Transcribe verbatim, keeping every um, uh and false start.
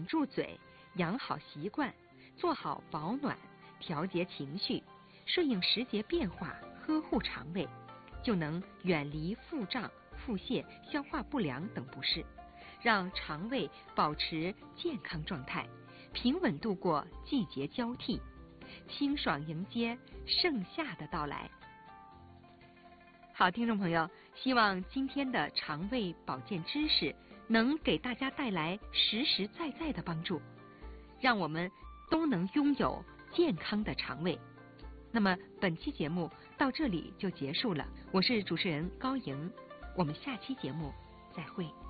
住嘴，养好习惯，做好保暖，调节情绪，顺应时节变化，呵护肠胃，就能远离腹胀、腹泻、消化不良等不适，让肠胃保持健康状态，平稳度过季节交替，清爽迎接盛夏的到来。好，听众朋友，希望今天的肠胃保健知识能给大家带来实实在在的帮助，让我们都能拥有健康的肠胃。那么本期节目到这里就结束了，我是主持人高莹，我们下期节目再会。